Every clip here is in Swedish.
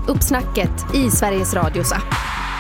Uppsnacket i Sveriges Radios app.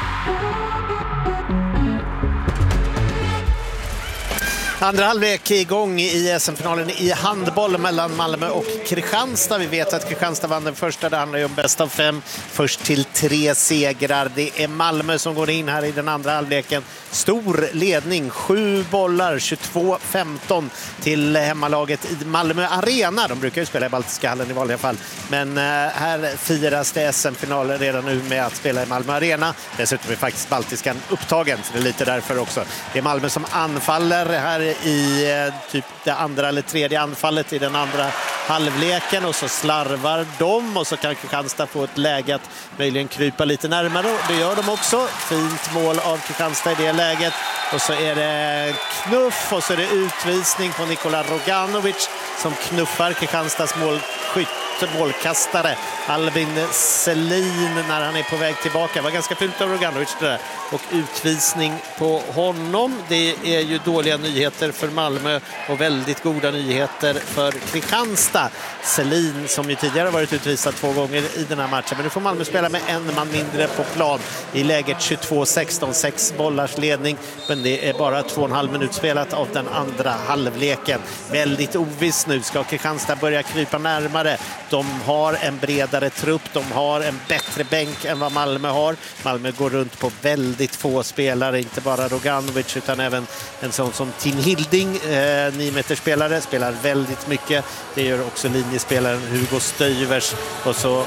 Andra halvlek igång i SM-finalen i handboll mellan Malmö och Kristianstad. Vi vet att Kristianstad vann den första, det handlar ju om bäst av 5. Först till 3 segrar. Det är Malmö som går in här i den andra halvleken. Stor ledning, 7 bollar, 22-15 till hemmalaget i Malmö Arena. De brukar ju spela i Baltiska hallen i vanliga fall. Men här firas det SM-finaler redan nu med att spela i Malmö Arena. Dessutom är faktiskt Baltiskan upptagen, så det är lite därför också. Det är Malmö som anfaller här i typ det andra eller tredje anfallet i den andra halvleken, och så slarvar de och så kan Kristianstad få ett läge att möjligen krypa lite närmare, och det gör de också. Fint mål av Kristianstad i det läget, och så är det knuff och så är det utvisning på Nikola Roganovic som knuffar Kristianstads målkastare Albin Selin när han är på väg tillbaka. Det var ganska fult av Roganovic det där. Och utvisning på honom. Det är ju dåliga nyheter för Malmö och väldigt goda nyheter för Kristianstad. Selin som ju tidigare varit utvisad 2 gånger i den här matchen. Men nu får Malmö spela med en man mindre på plan i läget 22-16. 6 bollars ledning. Men det är bara 2,5 minut spelat av den andra halvleken. Väldigt oviss nu. Ska Kristianstad börja krypa närmare? De har en bredare trupp, de har en bättre bänk än vad Malmö har. Malmö går runt på väldigt få spelare, inte bara Roganovic utan även en sån som Tin Hilding, 9-meterspelare, spelar väldigt mycket. Det gör också linjespelaren Hugo Stöyvers, och så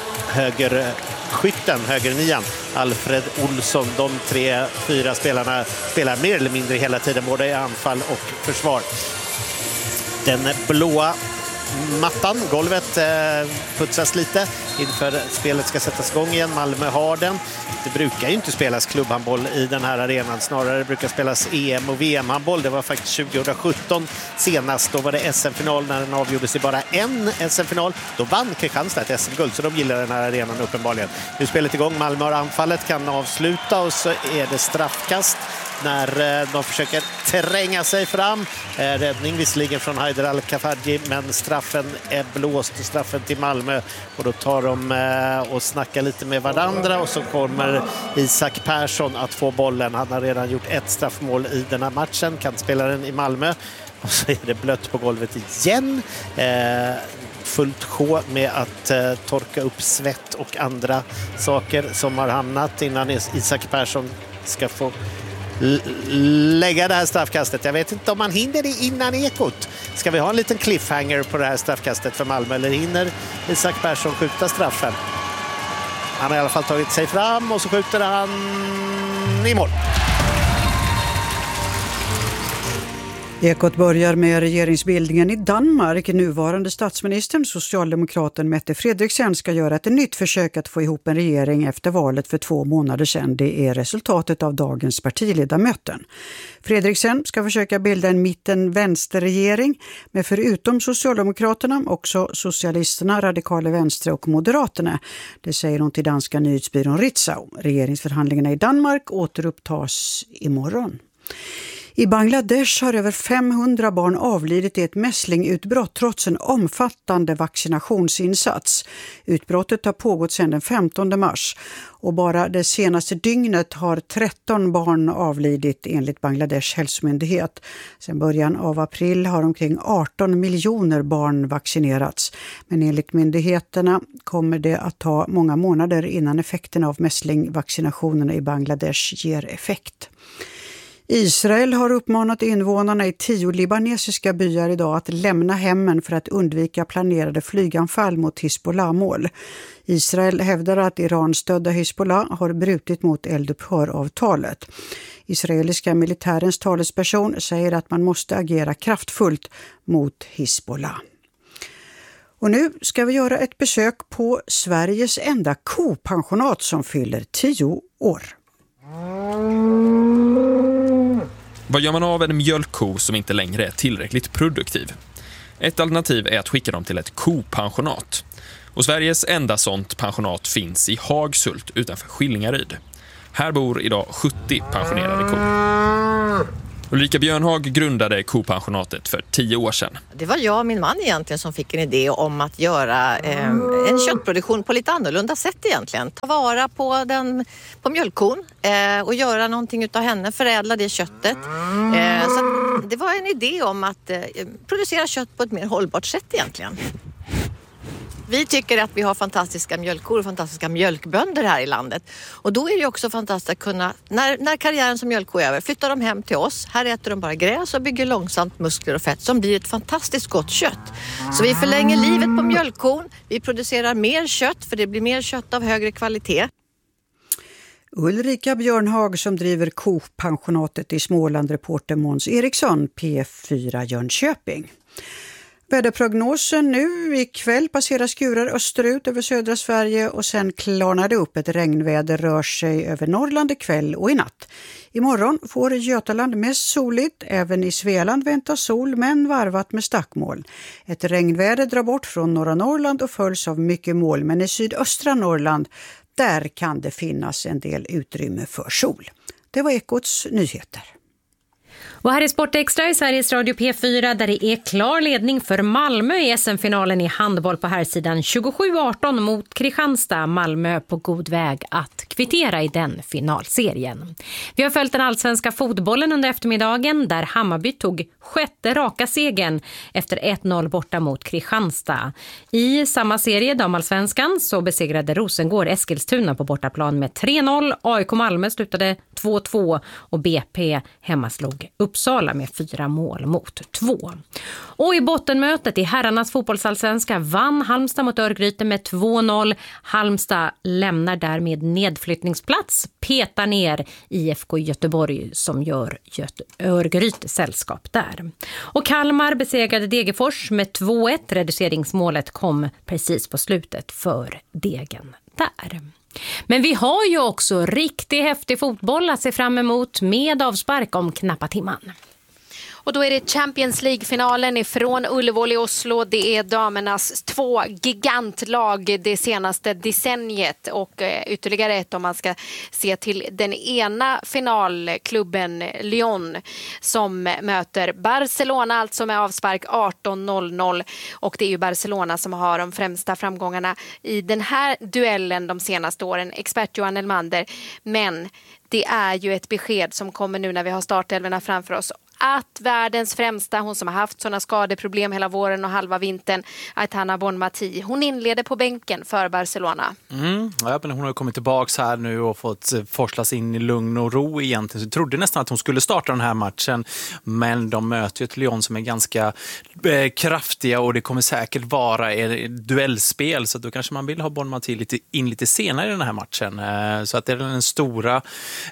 högernian Alfred Olsson. De 3-4 spelarna spelar mer eller mindre hela tiden, både i anfall och försvar. Den blåa mattan, golvet putsas lite inför spelet ska sättas igång igen. Malmö har den. Det brukar ju inte spelas klubbhandboll i den här arenan. Snarare brukar spelas EM- och VM-handboll. Det var faktiskt 2017 senast. Då var det SM-final när den avgjordes i bara en SM-final. Då vann Kristianstad ett SM-guld, så de gillar den här arenan uppenbarligen. Nu är spelet igång. Malmö har anfallet, kan avsluta, och så är det straffkast när de försöker tränga sig fram. Räddning visserligen från Haider Al-Kafaji, men straffen är blåst, straffen till Malmö, och då tar de och snackar lite med varandra, och så kommer Isak Persson att få bollen. Han har redan gjort ett straffmål i den här matchen, kantspelaren i Malmö, och så är det blött på golvet igen. Fullt sjå med att torka upp svett och andra saker som har hamnat innan Isak Persson ska få lägga det här straffkastet. Jag vet inte om man hinner det innan ekot. Ska vi ha en liten cliffhanger på det här straffkastet för Malmö, eller hinner Isak Persson skjuta straffen? Han har i alla fall tagit sig fram, och så skjuter han i mål. Ekot börjar med regeringsbildningen i Danmark. Nuvarande statsministern, socialdemokraten Mette Frederiksen, ska göra ett nytt försök att få ihop en regering efter valet för 2 månader sedan. Det är resultatet av dagens partiledarmöten. Frederiksen ska försöka bilda en mitten-vänsterregering, men förutom Socialdemokraterna också Socialisterna, Radikale Venstre och Moderaterna. Det säger hon till danska nyhetsbyrån Ritzau. Regeringsförhandlingarna i Danmark återupptas imorgon. I Bangladesh har över 500 barn avlidit i ett mässlingutbrott trots en omfattande vaccinationsinsats. Utbrottet har pågått sedan den 15 mars och bara det senaste dygnet har 13 barn avlidit enligt Bangladesh hälsomyndighet. Sedan början av april har omkring 18 miljoner barn vaccinerats. Men enligt myndigheterna kommer det att ta många månader innan effekterna av mässlingvaccinationerna i Bangladesh ger effekt. Israel har uppmanat invånarna i 10 libanesiska byar idag att lämna hemmen för att undvika planerade flyganfall mot Hizbollah-mål. Israel hävdar att Iran-stödda Hizbollah har brutit mot eldupphöravtalet. Israeliska militärens talesperson säger att man måste agera kraftfullt mot Hizbollah. Och nu ska vi göra ett besök på Sveriges enda kopensionat som fyller 10 år. Vad gör man av en mjölkko som inte längre är tillräckligt produktiv? Ett alternativ är att skicka dem till ett kopensionat. Och Sveriges enda sånt pensionat finns i Hagshult utanför Skillingaryd. Här bor idag 70 pensionerade kor. Ulrika Björnhag grundade kopensionatet för 10 år sedan. Det var jag och min man egentligen som fick en idé om att göra en köttproduktion på lite annorlunda sätt egentligen. Ta vara på mjölkkon och göra någonting utav henne, förädla det köttet. Så det var en idé om att producera kött på ett mer hållbart sätt egentligen. Vi tycker att vi har fantastiska mjölkkor och fantastiska mjölkbönder här i landet. Och då är det också fantastiskt att kunna, när karriären som mjölkko är över, flyttar de hem till oss. Här äter de bara gräs och bygger långsamt muskler och fett som blir ett fantastiskt gott kött. Så vi förlänger livet på mjölkkon. Vi producerar mer kött för det blir mer kött av högre kvalitet. Ulrika Björnhag som driver kopensionatet i Småland, reporter Måns Eriksson, P4 Jönköping. Väderprognosen nu: ikväll passerar skurar österut över södra Sverige och sen klarnar det upp. Ett regnväder rör sig över Norrland ikväll och i natt. Imorgon får Götaland mest soligt, även i Svealand väntas sol men varvat med stackmoln. Ett regnväder drar bort från norra Norrland och följs av mycket moln, men i sydöstra Norrland där kan det finnas en del utrymme för sol. Det var Ekots nyheter. Och här är Sport Extra i Sveriges Radio P4 där det är klar ledning för Malmö i SM-finalen i handboll på här sidan 27-18 mot Kristianstad. Malmö på god väg att kvittera i den finalserien. Vi har följt den allsvenska fotbollen under eftermiddagen där Hammarby tog 6:e raka segern efter 1-0 borta mot Kristianstad. I samma serie, damallsvenskan, så besegrade Rosengård Eskilstuna på bortaplan med 3-0. AIK Malmö slutade 2-2 och BP hemmaslog Uppsala med 4-2. Och i bottenmötet i herrarnas fotbollsallsvenska vann Halmstad mot Örgryte med 2-0. Halmstad lämnar därmed nedflyttningsplats, petar ner IFK Göteborg som gör Örgryte sällskap där. Och Kalmar besegrade Degerfors med 2-1. Reduceringsmålet kom precis på slutet för Degen där. Men vi har ju också riktigt häftig fotboll att se fram emot med avspark om knappa timman. Och då är det Champions League-finalen ifrån Ullevål i Oslo. Det är damernas 2 gigantlag det senaste decenniet. Och ytterligare ett om man ska se till den ena finalklubben Lyon som möter Barcelona, alltså med avspark 18:00. Och det är ju Barcelona som har de främsta framgångarna i den här duellen de senaste åren. Expert Johan Elmander. Men det är ju ett besked som kommer nu när vi har startelverna framför oss. Att världens främsta, hon som har haft sådana skadeproblem hela våren och halva vintern, Aitana Bonmati, hon inleder på bänken för Barcelona. Ja, men hon har kommit tillbaka här nu och fått forslas in i lugn och ro egentligen. Så jag trodde nästan att hon skulle starta den här matchen, men de möter ju ett Lyon som är ganska kraftiga och det kommer säkert vara ett duellspel, så då kanske man vill ha Bonmati lite senare i den här matchen. Så att det är den stora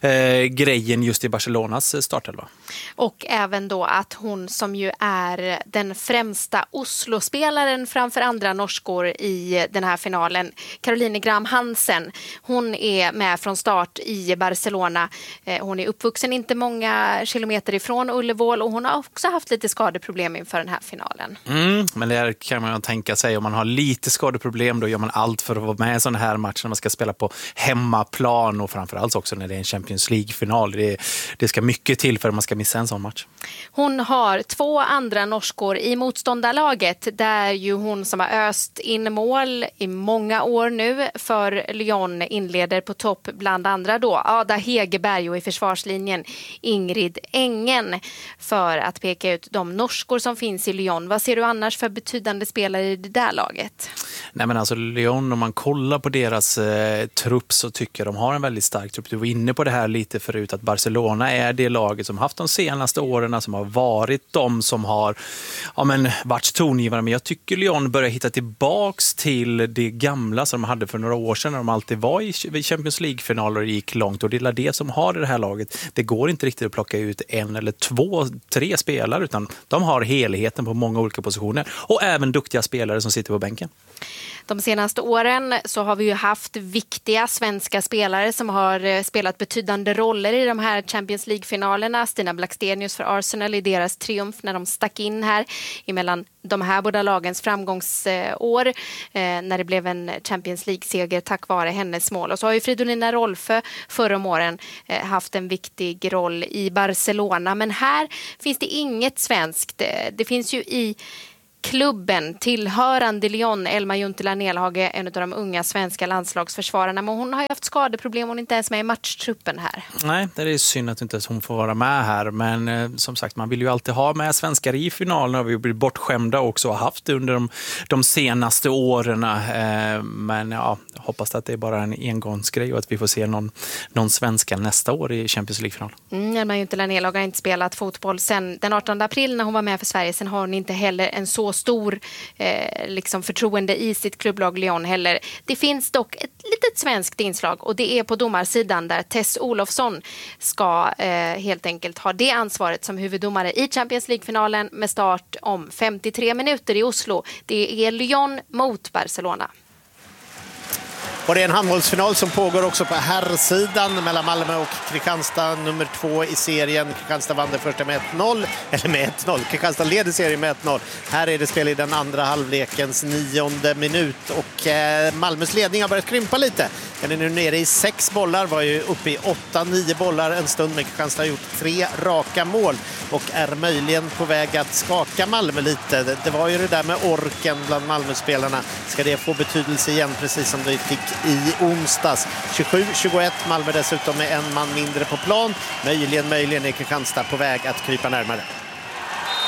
grejen just i Barcelonas startelva. Och även då att hon som ju är den främsta Oslo-spelaren framför andra norskor i den här finalen, Caroline Graham Hansen, hon är med från start i Barcelona. Hon är uppvuxen inte många kilometer ifrån Ullevål och hon har också haft lite skadeproblem inför den här finalen. Men det kan man tänka sig, om man har lite skadeproblem då gör man allt för att vara med i sån här match när man ska spela på hemmaplan och framförallt också när det är en Champions League-final. Det ska mycket till för att man ska missa en sån match. Hon har 2 andra norskor i motståndarlaget där ju hon som har öst in mål i många år nu för Lyon inleder på topp bland andra då Ada Hegerberg och i försvarslinjen Ingrid Engen för att peka ut de norskor som finns i Lyon. Vad ser du annars för betydande spelare i det där laget? Nej, men alltså Lyon, om man kollar på deras trupp så tycker de har en väldigt stark trupp. Du var inne på det här lite förut att Barcelona är det laget som haft de senaste åren, som har varit de som har varit tongivare. Men jag tycker Lyon börjar hitta tillbaks till det gamla som de hade för några år sedan när de alltid var i Champions League-finaler och gick långt. Och det är det som har det här laget. Det går inte riktigt att plocka ut 1 eller 2, 3 spelare utan de har helheten på många olika positioner och även duktiga spelare som sitter på bänken. De senaste åren så har vi ju haft viktiga svenska spelare som har spelat betydande roller i de här Champions League-finalerna. Stina Blackstenius för Arsenal i deras triumf när de stack in här emellan de här båda lagens framgångsår när det blev en Champions League-seger tack vare hennes mål. Och så har ju Fridolina Rolfö förra om åren haft en viktig roll i Barcelona. Men här finns det inget svenskt. Det finns ju i klubben tillhörande Lyon, Elma Juntila Nelhage, en av de unga svenska landslagsförsvararna, men hon har ju haft skadeproblem, hon är inte ens med i matchtruppen här. Nej, det är synd att inte ens hon får vara med här, men som sagt, man vill ju alltid ha med svenskar i finalen, och vi blir bortskämda också och haft det under de senaste åren, men ja, jag hoppas att det är bara en engångsgrej och att vi får se någon svenska nästa år i Champions League-final. Elma Juntila Nelhage har inte spelat fotboll sen den 18 april när hon var med för Sverige, sen har hon inte heller en så stor liksom förtroende i sitt klubblag Lyon heller. Det finns dock ett litet svenskt inslag, och det är på domarsidan där Tess Olofsson ska helt enkelt ha det ansvaret som huvuddomare i Champions League-finalen med start om 53 minuter i Oslo. Det är Lyon mot Barcelona. Och det är en handbollsfinal som pågår också på herrsidan mellan Malmö och Kristianstad, nummer 2 i serien. Kristianstad vann den första med 1-0, eller med 1-0. Kristianstad leder serien med 1-0. Här är det spel i den andra halvlekens 9:e minut, och Malmös ledning har börjat krympa lite. Den är nu nere i 6 bollar, var ju uppe i 8-9 bollar en stund, men Kristianstad har gjort 3 raka mål och är möjligen på väg att skaka Malmö lite. Det var ju det där med orken bland Malmöspelarna. Ska det få betydelse igen, precis som det fick i onsdags? 27-21, Malmö dessutom med en man mindre på plan. Möjligen är Kristianstad på väg att krypa närmare.